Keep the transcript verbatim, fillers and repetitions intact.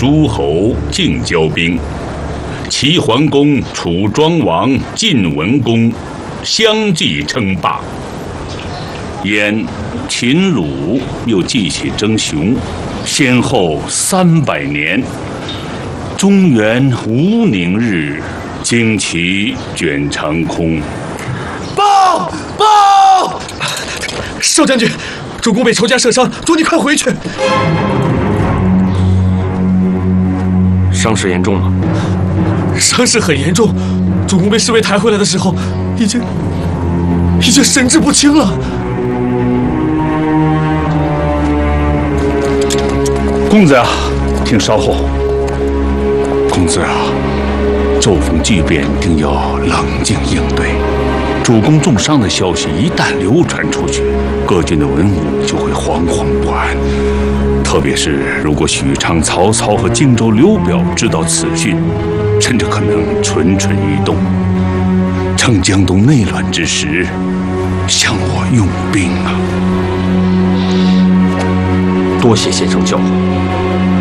诸侯竞交兵，齐桓公、楚庄王、晋文公相继称霸。燕、秦、鲁又继起争雄，先后三百年。中原无宁日，旌旗卷长空。 报报！少将军，主公被仇家射伤，祝你快回去。 伤势严重吗？ 伤势很严重，主公被侍卫抬回来的时候，已经已经神志不清了。 公子啊，请稍后。公子啊，骤风巨变，定要冷静应对。主公重伤的消息一旦流传出去，各军的文武就会惶惶不安。特别是如果许昌曹操和荆州刘表知道此讯，甚至可能蠢蠢欲动。趁江东内乱之时，向我用兵啊！ 多谢先生教诲。